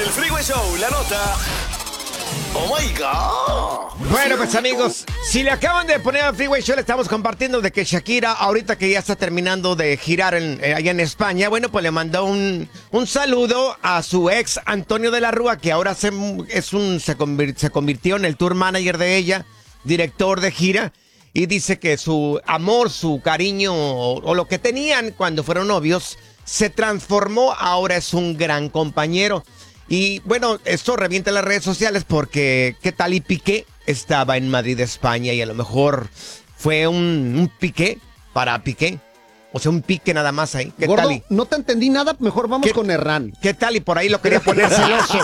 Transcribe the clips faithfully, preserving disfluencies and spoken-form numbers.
el Freeway Show, la nota. ¡Oh, my God! Bueno, pues amigos, si le acaban de poner al Freeway Show, le estamos compartiendo de que Shakira, ahorita que ya está terminando de girar en, eh, allá en España, bueno, pues le mandó un, un saludo a su ex Antonio de la Rúa, que ahora se, es un, se, convir, se convirtió en el tour manager de ella, director de gira, y dice que su amor, su cariño o, o lo que tenían cuando fueron novios se transformó, ahora es un gran compañero. Y bueno, esto revienta las redes sociales porque ¿qué tal y Piqué estaba en Madrid, España, y a lo mejor fue un, un piqué para Piqué? O sea, un pique nada más ahí. ¿Qué Gordo, tal y? no te entendí nada, mejor vamos ¿Qué, con Hernán. ¿Qué tal y por ahí lo quería poner celoso?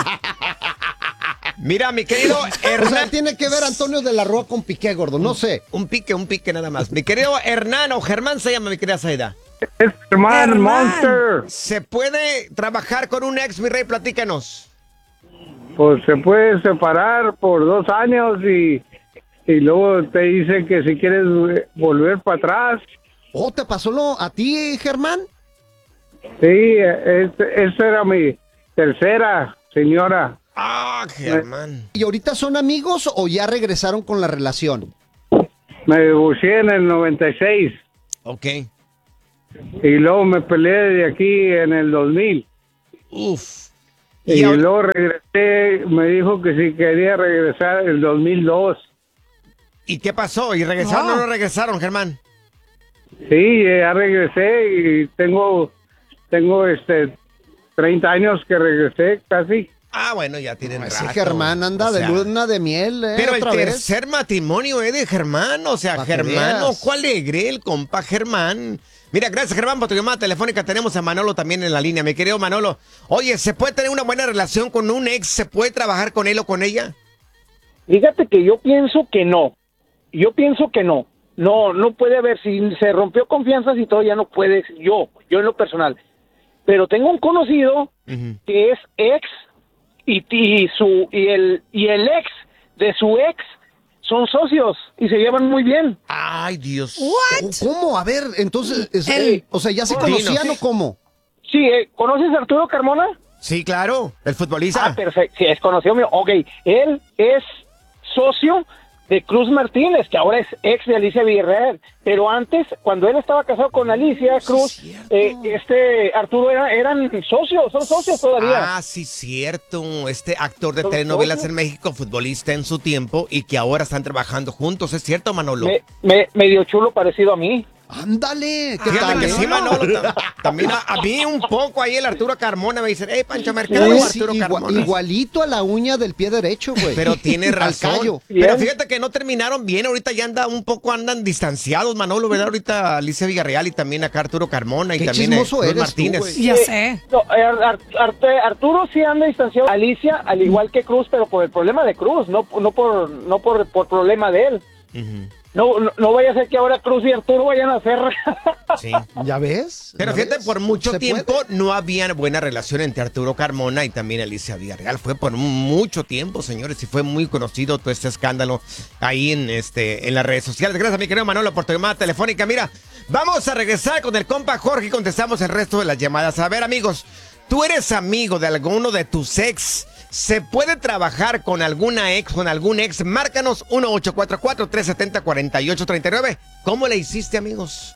Mira, mi querido Hernán. O sea, tiene que ver Antonio de la Rúa con Piqué, gordo, no sé. Un pique, un pique nada más. Mi querido Hernán o Germán se llama, mi querida Zaida. Es Germán Monster. ¿Se puede trabajar con un ex, mi rey? Platícanos. Pues se puede separar por dos años y, y luego te dice que si quieres volver para atrás. ¿Oh, te pasó lo a ti, Germán? Sí, esa era mi tercera señora. Ah, Germán. ¿Y ahorita son amigos o ya regresaron con la relación? Me divorcié en el noventa y seis. Ok. Y luego me peleé de aquí en el dos mil. Uf. Y, y ahora... luego regresé, me dijo que si quería regresar en el dos mil dos. ¿Y qué pasó? ¿Y regresaron No. o no regresaron, Germán? Sí, ya regresé y tengo, tengo este treinta años que regresé casi. Ah, bueno, ya tienen No, rato. ese Germán anda O sea, de luna de miel, ¿eh? Pero el otra vez. tercer matrimonio, ¿eh? De Germán. O sea, Pa' que Germán, veas. ojo alegre, el compa Germán. Mira, gracias, Germán, por tu llamada telefónica. Tenemos a Manolo también en la línea. Mi querido Manolo, oye, ¿se puede tener una buena relación con un ex? ¿Se puede trabajar con él o con ella? Fíjate que yo pienso que no. Yo pienso que no. No, no puede haber. Si se rompió confianza y todo, ya no puede. Yo, yo en lo personal. Pero tengo un conocido Uh-huh. que es ex y, y su y el y el ex de su ex son socios y se llevan muy bien. Ay, Dios. ¿Cómo? A ver, entonces, es- El- o sea, ¿ya se Dinos. conocían o cómo? Sí, eh, ¿conoces a Arturo Carmona? Sí, claro, el futbolista. Ah, perfecto. Sí, es conocido mío. Ok, él es socio de Cruz Martínez, que ahora es ex de Alicia Villarreal. Pero antes, cuando él estaba casado con Alicia Cruz, eh, este Arturo era, eran socios, son socios todavía. Ah, sí, cierto. Este actor de ¿Son telenovelas socios? en México, futbolista en su tiempo y que ahora están trabajando juntos. ¿Es cierto, Manolo? Me, me, medio chulo parecido a mí. Ándale, ¿qué Fíjate tal? que eh? sí, Manolo. tam- También a, a mí un poco ahí el Arturo Carmona me dicen, hey, Pancho Mercado, Uy, o sí, Arturo igua- Carmona. igualito a la uña del pie derecho, güey. Pero tiene Al razón. callo. Pero Bien. fíjate que no terminaron bien. Ahorita ya anda un poco, andan distanciados, Manolo, ¿verdad? Ahorita Alicia Villarreal y también acá Arturo Carmona y Qué también eh, chismoso Cruz eres tú, Martínez. güey. Ya Eh, sé. No, eh, Ar- Ar- Arturo sí anda distanciado. Alicia, al igual que Cruz, pero por el problema de Cruz, no, no por no por, por problema de él. Ujú. No, no, no vaya a ser que ahora Cruz y Arturo vayan a hacer. Sí. ¿Ya ves? Pero ¿Ya fíjate, ves? por mucho ¿Se tiempo puede? no había buena relación entre Arturo Carmona y también Alicia Villarreal. Fue por mucho tiempo, señores, y fue muy conocido todo este escándalo ahí en este en las redes sociales. Gracias, mi querido Manolo, por tu llamada telefónica. Mira, vamos a regresar con el compa Jorge y contestamos el resto de las llamadas. A ver, amigos, ¿tú eres amigo de alguno de tus ex? ¿Se puede trabajar con alguna ex, con algún ex? Márcanos uno ocho cuatro cuatro, tres siete cero, cuatro ocho tres nueve. ¿Cómo le hiciste, amigos?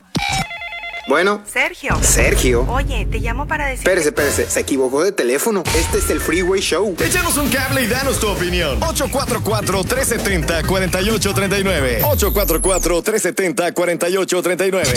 Bueno, Sergio. Sergio. Oye, te llamo para decir. Espérese, espérese, se equivocó de teléfono. Este es el Freeway Show. Échanos un cable y danos tu opinión. ocho cuatro cuatro, tres siete cero, cuatro ocho tres nueve. ocho cuatro cuatro, tres siete cero, cuatro ocho tres nueve.